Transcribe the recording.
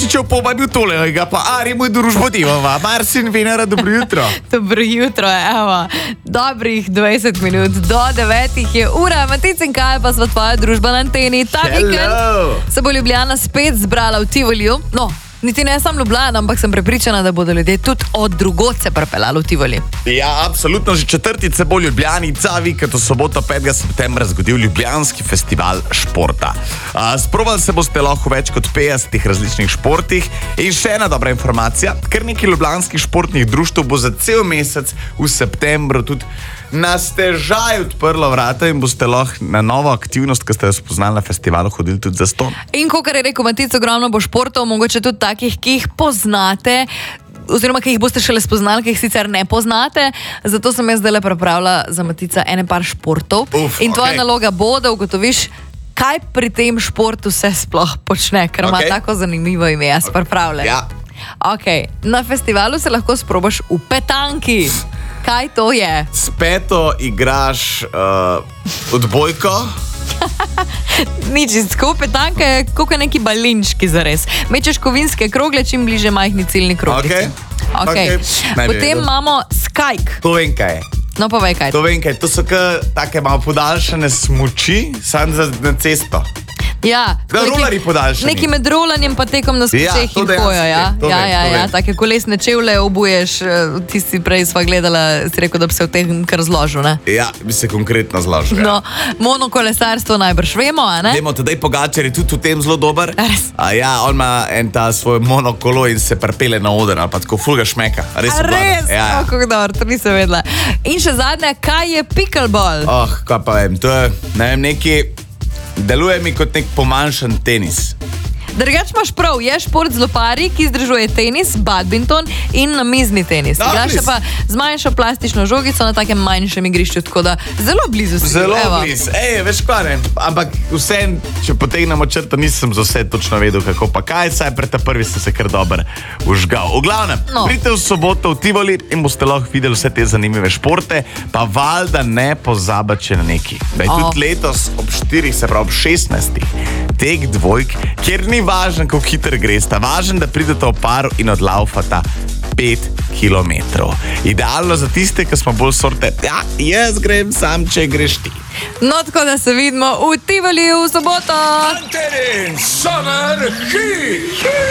Marčičev poba bil tole, ga pa Ari moj družbo divava. Marcin, Venera, dobro jutro. Dobro jutro, evo. Dobrih 20 minut do 9 je ura. Matic in Kaj pa sva tvoja družba na anteni. Ta vikend se bo Ljubljana spet zbrala v Tivoliju. No, niti ne sam Ljubljana, ampak sem prepričana, da bodo ljudje tudi od drugod se pripeljali v Tivoli. Ja, absolutno, že četrtič se bo Ljubljani ta vikend v soboto 5. septembra zgodil Ljubljanski festival športa. Sprobali se boste lahko več kot 50 različnih športih in še ena dobra informacija, ker nekaj ljubljanskih športnih društev bo za cel mesec v septembru tudi na stežaj odprlo vrata in boste lahko na novo aktivnost, ki ste jo spoznali na festivalu, hodili tudi za ston. In kakor je rekel Matic, ogromno bo športov, mogoče tudi takih, ki jih poznate, oziroma ki jih boste šele spoznali, ki jih sicer ne poznate. Zato sem jaz zdaj pripravila za Matica ene par športov. In tvoja naloga bo, da ugotoviš, kaj pri tem športu se sploh počne, ker ima tako zanimivo ime. Jaz pripravljam. Ja. Na festivalu se lahko sprobaš v petanki. Kaj to je? S peto igraš odbojko. Nič, petanka je kot neki balinčki zares. Mečeš kovinske krogle, čim bliže majhni ciljni kroglici. Potem imamo skajk. To vem, kaj je. No, povej, kaj je. To vem, kaj je. To so take malo podaljšane smuči, samo na cesto. Ja, rolerji podaljšani. Neki med rolanjem pa tekom na smučeh in hojo, ja. Take kolesne čevlje obuješ, ti si prej sva gledala, si rekel, da bi se v tem kar zložil, ne? Ja, bi se konkretno zložil, No, monokolesarstvo najbrž vemo, a ne? Vemo, tedaj Pogačar je tudi v tem zelo dober. Res? Ja, on ima en ta svoj monokolo in se pripelje na oder, ali pa tako fulga šmeka. Res? Ja. Kako dobro, to nisem vedela. In še zadnja, kaj je pickleball? Kaj pa vem, to je, ne vem, neki... Deluje mi kot nek pomanjšan tenis. Drugač imaš prav, je šport z lopari, ki združuje tenis, badminton in namizni tenis. Igraš pa z manjšo plastično žogico na takem manjšem igrišču, tako da zelo blizu si. Zelo blizu. Veš kaj ne, ampak vsem, če potegnemo črto, nisem za vse točno vedel, kako pa kaj, saj pred ta prvi sem se kar dober užgal. V glavnem, pridite v soboto v Tivoli in boste lahko videli vse te zanimive športe, pa valjda ne pozabite na neki. Da je tudi letos ob 4, se pravi ob 16, tek dvojk, kjer ni važno, kako hiter gresta. Važno, da pridete v paru in odlaufata 5 kilometrov. Idealno za tiste, ki smo bolj sorte, ja, jaz grem sam, če greš ti. No, tako da se vidimo v Tivoli v soboto. Antenin Summer Heat!